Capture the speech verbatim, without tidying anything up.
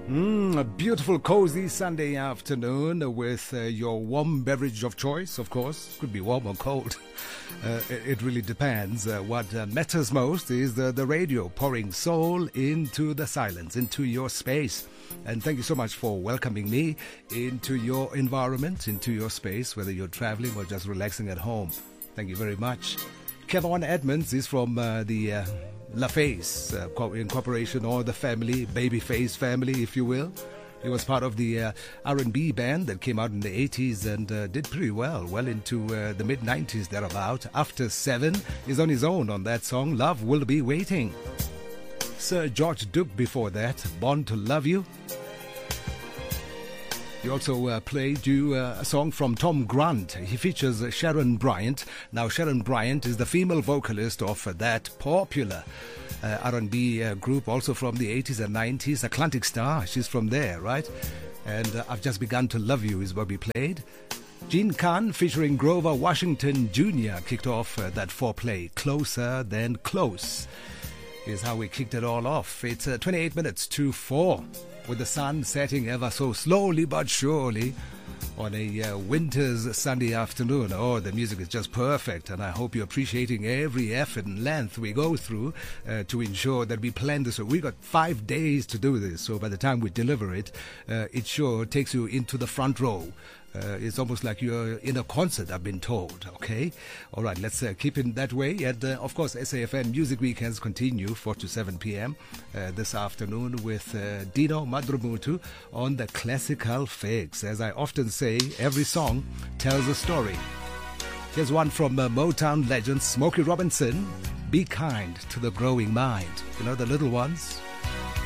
Mm, a beautiful, cozy Sunday afternoon with uh, your warm beverage of choice, of course. Could be warm or cold. Uh, it, it really depends. Uh, what uh, matters most is the, the radio pouring soul into the silence, into your space. And thank you so much for welcoming me into your environment, into your space, whether you're traveling or just relaxing at home. Thank you very much. Kevon Edmonds is from uh, the... Uh, LaFace uh, Incorporation, or the family, Babyface family, if you will. He was part of the uh, R and B band that came out in the eighties and uh, did pretty well, well into uh, the mid nineties thereabout. After Seven is on his own on that song, Love Will Be Waiting. Sir George Duke before that, Born to Love You. He also uh, played you uh, a song from Tom Grant. He features uh, Sharon Bryant. Now, Sharon Bryant is the female vocalist of uh, that popular uh, R and B uh, group, also from the eighties and nineties, Atlantic Star. She's from there, right? And uh, I've Just Begun to Love You is what we played. Gene Khan featuring Grover Washington Junior kicked off uh, that foreplay. Closer Than Close is how we kicked it all off. It's uh, twenty-eight minutes to four. With the sun setting ever so slowly but surely on a uh, winter's Sunday afternoon. Oh, the music is just perfect, and I hope you're appreciating every effort and length we go through uh, to ensure that we plan this. So we got five days to do this, so by the time we deliver it, uh, it sure takes you into the front row. Uh, it's almost like you're in a concert, I've been told, okay? All right, let's uh, keep it that way. And, uh, of course, S A F M Music Weekends continue four to seven p.m. Uh, this afternoon with uh, Dino Madrumutu on the Classical Fix. As I often say, every song tells a story. Here's one from uh, Motown legend Smokey Robinson, Be Kind to the Growing Mind. You know, the little ones?